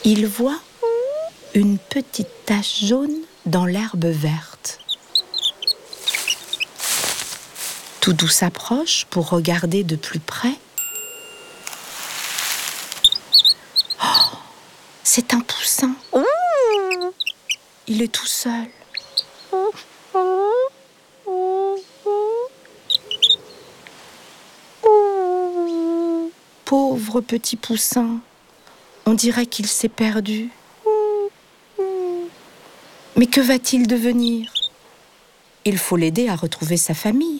Il voit une petite tache jaune dans l'herbe verte. Toudou s'approche pour regarder de plus près. Oh, c'est un poussin. Il est tout seul. Pauvre petit poussin, on dirait qu'il s'est perdu. Mais que va-t-il devenir? Il faut l'aider à retrouver sa famille.